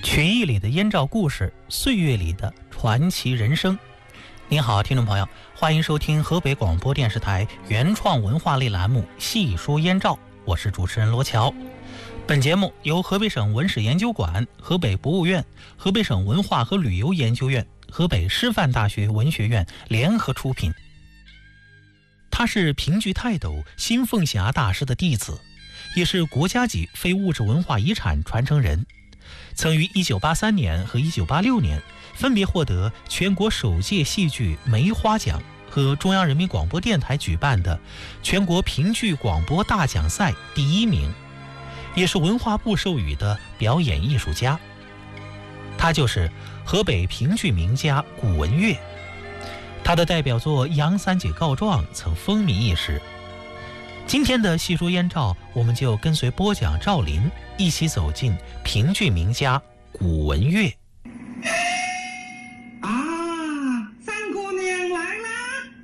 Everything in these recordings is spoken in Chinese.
曲艺里的燕赵故事，岁月里的传奇人生。您好，听众朋友，欢迎收听河北广播电视台原创文化类栏目《细说燕赵》，我是主持人罗乔。本节目由河北省文史研究馆、河北博物院、河北省文化和旅游研究院、河北师范大学文学院联合出品。他是评剧泰斗新凤霞大师的弟子，也是国家级非物质文化遗产传承人，曾于1983年和1986年分别获得全国首届戏剧梅花奖和中央人民广播电台举办的全国评剧广播大奖赛第1名，也是文化部授予的表演艺术家。他就是河北评剧名家古文乐，他的代表作《杨三姐告状》曾风靡一时。今天的细说燕赵，我们就跟随播讲赵林一起走进评剧名家古文乐。 三姑娘来啦！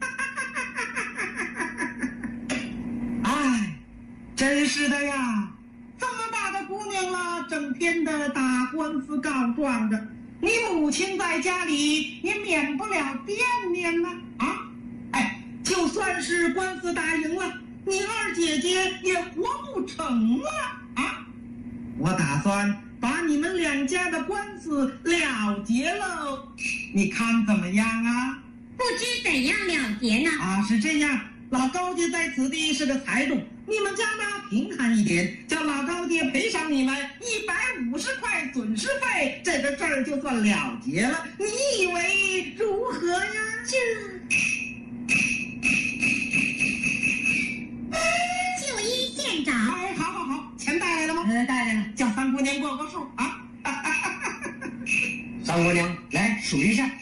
哎，真是的呀，这么大的姑娘了，整天的打官司告状的，你母亲在家里也免不了惦念呢。就算是官司打赢了，你二姐姐也活不成了啊！我打算把你们两家的官司了结喽，你看怎么样啊？ 不知怎样了结呢？ 是这样，老高家在此地是个财主，你们家呢贫寒一点，叫老高家赔偿你们150块损失费，这个事儿就算了结了。你以为如何呀？ 就依县长。 好，钱带来了吗？ 带来了。 叫三姑娘过个数啊！ 三姑娘，来数一下。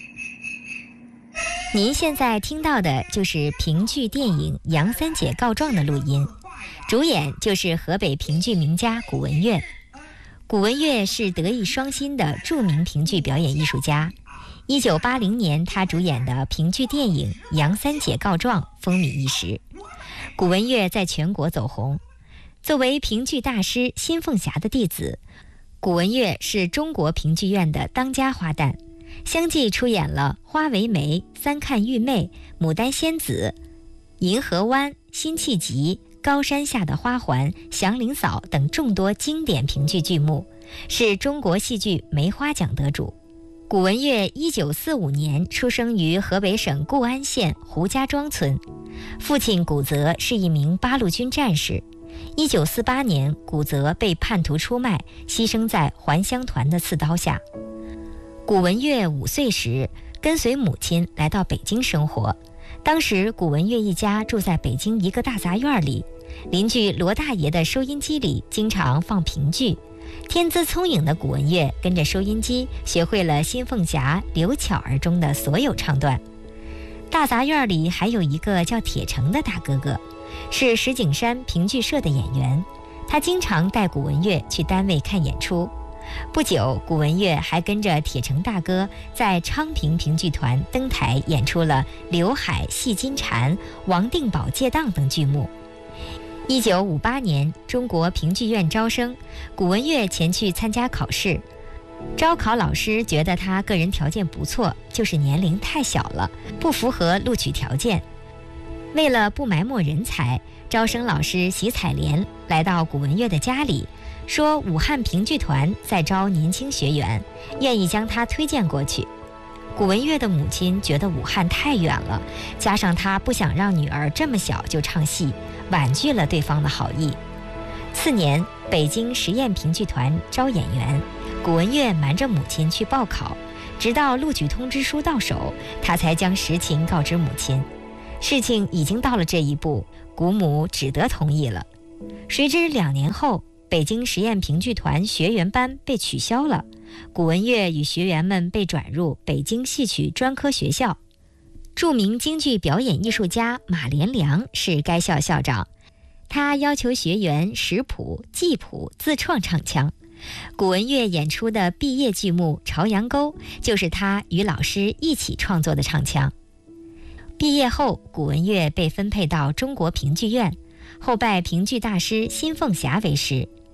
您现在听到的就是评剧电影《杨三姐告状》的录音，主演就是河北评剧名家古文乐。古文乐是德艺双馨的著名评剧表演艺术家。1980年，他主演的评剧电影《杨三姐告状》风靡一时，古文乐在全国走红。作为评剧大师新凤霞的弟子，古文乐是中国评剧院的当家花旦，相继出演了《花为媒》《三看玉妹》《牡丹仙子》《银河湾》《辛弃疾》《高山下的花环》《祥林嫂》等众多经典评剧剧目，是中国戏剧梅花奖得主。古文乐1945年出生于河北省固安县胡家庄村，父亲古泽是一名八路军战士。1948年，古泽被叛徒出卖，牺牲在还乡团的刺刀下。古文乐5岁时，跟随母亲来到北京生活。当时古文乐一家住在北京一个大杂院里，邻居罗大爷的收音机里经常放评剧。天资聪颖的古文乐跟着收音机学会了新凤霞、刘巧儿中的所有唱段。大杂院里还有一个叫铁成的大哥哥，是石景山评剧社的演员，他经常带古文乐去单位看演出。不久，古文乐还跟着铁成大哥在昌平评剧团登台演出了《刘海戏金蝉》《王定保借当》等剧目。1958年，中国评剧院招生，古文乐前去参加考试。招考老师觉得他个人条件不错，就是年龄太小了，不符合录取条件。为了不埋没人才，招生老师席彩莲来到古文乐的家里，说武汉评剧团在招年轻学员，愿意将他推荐过去。古文乐的母亲觉得武汉太远了，加上他不想让女儿这么小就唱戏，婉拒了对方的好意。次年，北京实验评剧团招演员，古文乐瞒着母亲去报考，直到录取通知书到手，他才将实情告知母亲。事情已经到了这一步，古母只得同意了。谁知2年后，北京实验评剧团学员班被取消了，古文乐与学员们被转入北京戏曲专科学校。著名京剧表演艺术家马连良是该校校长，他要求学员识谱、记谱、自创唱腔。古文乐演出的毕业剧目《朝阳沟》就是他与老师一起创作的唱腔。毕业后，古文乐被分配到中国评剧院，后拜评剧大师新凤霞为师。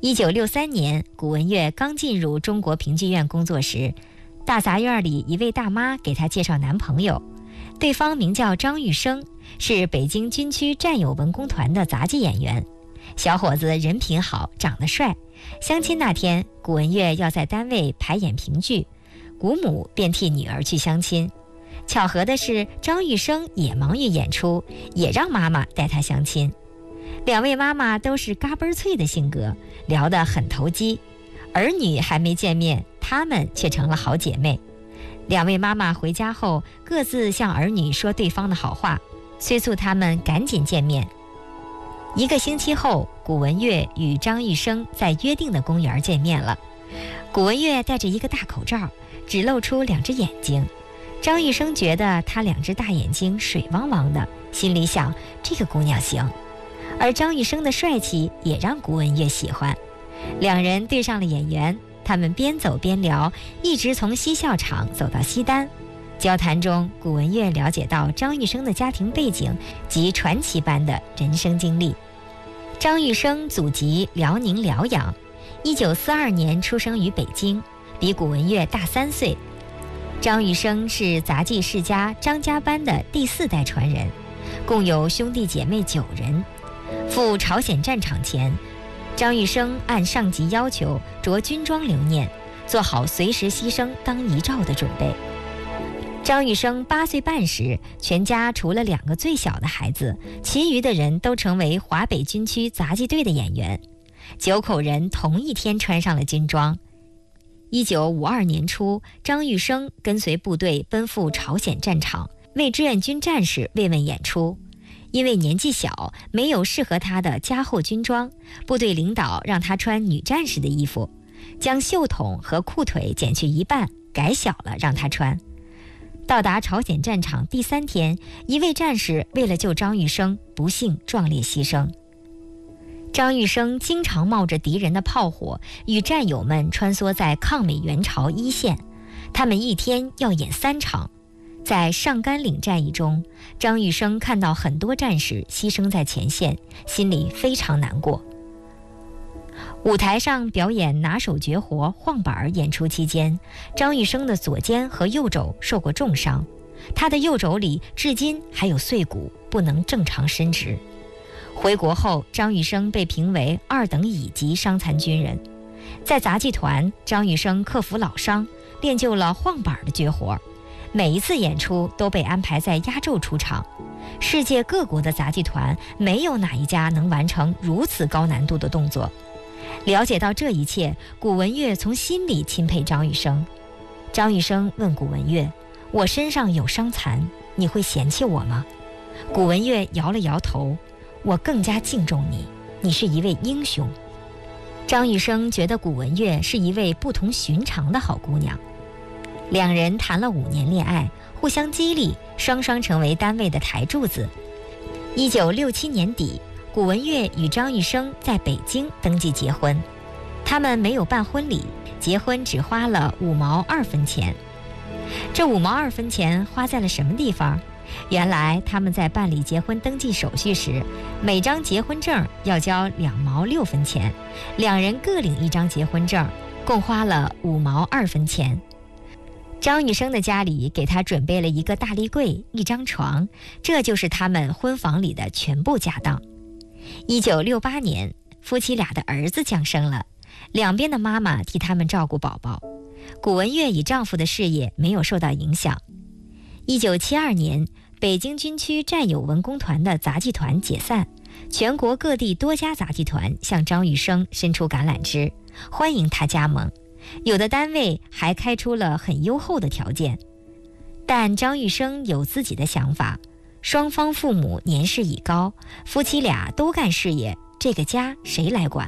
1963年，古文月刚进入中国评剧院工作时，大杂院里一位大妈给她介绍男朋友，对方名叫张玉生，是北京军区战友文工团的杂技演员。小伙子人品好，长得帅。相亲那天，古文月要在单位排演评剧，古母便替女儿去相亲。巧合的是，张玉生也忙于演出，也让妈妈带他相亲。两位妈妈都是嘎嘣脆的性格，聊得很投机。儿女还没见面，她们却成了好姐妹。两位妈妈回家后，各自向儿女说对方的好话，催促他们赶紧见面。1个星期后，古文月与张玉生在约定的公园见面了。古文月戴着一个大口罩，只露出2只眼睛。张玉生觉得他2只大眼睛水汪汪的，心里想这个姑娘行。而张玉生的帅气也让古文月喜欢，两人对上了眼缘。他们边走边聊，一直从西校场走到西单。交谈中，古文月了解到张玉生的家庭背景及传奇般的人生经历。张玉生祖籍辽宁辽阳，1942年出生于北京，比古文月大3岁。张玉生是杂技世家张家班的第4代传人，共有兄弟姐妹9人。赴朝鲜战场前，张玉生按上级要求着军装留念，做好随时牺牲当遗照的准备。张玉生8岁半时，全家除了2个最小的孩子，其余的人都成为华北军区杂技队的演员。9口人同一天穿上了军装。1952年初，张玉生跟随部队奔赴朝鲜战场，为志愿军战士慰问演出。因为年纪小，没有适合他的加厚军装，部队领导让他穿女战士的衣服，将袖筒和裤腿剪去1半，改小了让他穿。到达朝鲜战场第3天，一位战士为了救张玉生，不幸壮烈牺牲。张玉生经常冒着敌人的炮火，与战友们穿梭在抗美援朝一线，他们一天要演3场。在上甘岭战役中，张玉生看到很多战士牺牲在前线，心里非常难过。舞台上表演拿手绝活晃板演出期间，张玉生的左肩和右肘受过重伤，他的右肘里至今还有碎骨，不能正常伸直。回国后，张玉生被评为2等乙级伤残军人。在杂技团，张玉生克服老伤，练就了晃板的绝活，每一次演出都被安排在压轴出场。世界各国的杂技团没有哪一家能完成如此高难度的动作。了解到这一切，古文月从心里钦佩张玉生。张玉生问古文月：“我身上有伤残，你会嫌弃我吗？”古文月摇了摇头：“我更加敬重你，你是一位英雄。”张玉生觉得古文月是一位不同寻常的好姑娘。2人谈了5年恋爱，互相激励，双双成为单位的台柱子。1967年底，古文月与张玉生在北京登记结婚。他们没有办婚礼，结婚只花了5毛2分钱。这5毛2分钱花在了什么地方？原来他们在办理结婚登记手续时，每张结婚证要交2毛6分钱，2人各领1张结婚证，共花了5毛2分钱。张玉生的家里给他准备了一个大立柜、1张床，这就是他们婚房里的全部家当。1968年，夫妻俩的儿子降生了，两边的妈妈替他们照顾宝宝。古文月与丈夫的事业没有受到影响。1972年，北京军区战友文工团的杂技团解散，全国各地多家杂技团向张玉生伸出橄榄枝，欢迎他加盟。有的单位还开出了很优厚的条件，但张玉生有自己的想法。双方父母年事已高，夫妻俩都干事业，这个家谁来管？